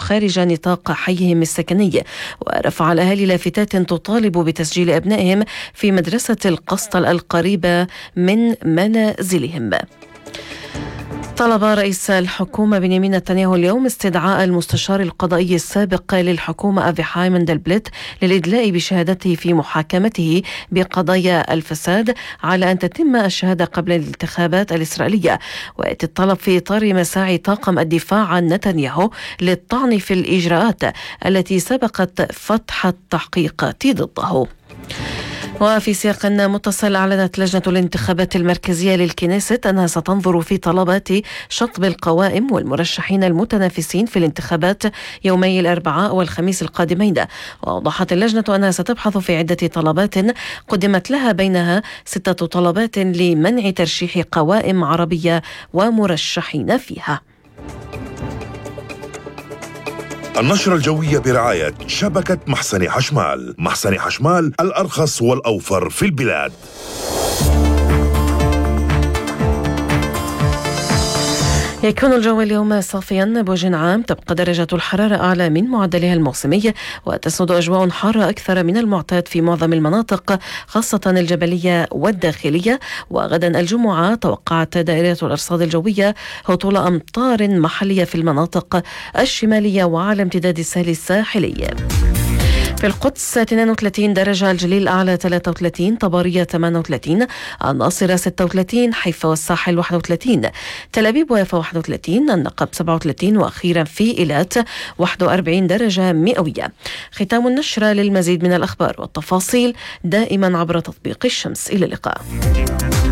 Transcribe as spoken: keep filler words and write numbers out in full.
خارج نطاق حيهم السكني، ورفع الأهالي لافتات تطالب بتسجيل أبنائهم في مدرسة القسطل القريبة من منازلهم. طلب رئيس الحكومة بنيامين نتنياهو اليوم استدعاء المستشار القضائي السابق للحكومة أفيحاي مندلبلت للإدلاء بشهادته في محاكمته بقضايا الفساد على أن تتم الشهادة قبل الانتخابات الإسرائيلية. ويأتي الطلب في إطار مساعي طاقم الدفاع عن نتنياهو للطعن في الإجراءات التي سبقت فتح التحقيقات ضده. وفي سياق متصل، أعلنت لجنة الانتخابات المركزية للكنيست أنها ستنظر في طلبات شطب القوائم والمرشحين المتنافسين في الانتخابات يومي الأربعاء والخميس القادمين. وأوضحت اللجنة أنها ستبحث في عدة طلبات قدمت لها، بينها ستة طلبات لمنع ترشيح قوائم عربية ومرشحين فيها. النشرة الجوية برعاية شبكة محسن حشمال. محسن حشمال، الأرخص والأوفر في البلاد. يكون الجو اليوم صافيا بوجه عام، تبقى درجة الحرارة أعلى من معدلها الموسمي، وتسود أجواء حارة أكثر من المعتاد في معظم المناطق خاصة الجبلية والداخلية. وغدا الجمعة توقعت دائرة الأرصاد الجوية هطول أمطار محلية في المناطق الشمالية وعلى امتداد الساحل الساحلي. في القدس اثنين وثلاثين درجة، الجليل الأعلى ثلاثة وثلاثين، طبرية ثمانية وثلاثين، الناصرة ستة وثلاثين، حيفا والساحل واحد وثلاثين، تل أبيب ويافا واحد وثلاثين، النقب سبعة وثلاثين، وأخيرا في إيلات واحد وأربعين درجة مئوية. ختام النشرة. للمزيد من الأخبار والتفاصيل دائما عبر تطبيق الشمس. إلى اللقاء.